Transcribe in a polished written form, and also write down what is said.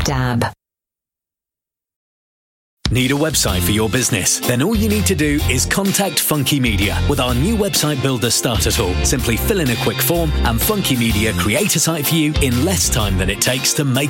DAB. Need a website for your business? Then all you need to do is contact Funky Media with our new website builder starter tool. Simply fill in a quick form and Funky Media create a site for you in less time than it takes to make